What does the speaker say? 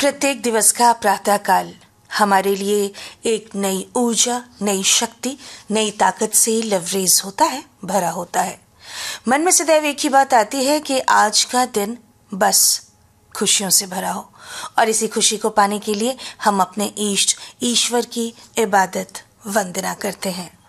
प्रत्येक दिवस का प्रातःकाल हमारे लिए एक नई ऊर्जा, नई शक्ति, नई ताकत से लवरेज होता है, भरा होता है। मन में सदैव एक ही बात आती है कि आज का दिन बस खुशियों से भरा हो, और इसी खुशी को पाने के लिए हम अपने इष्ट ईश्वर की इबादत वंदना करते हैं।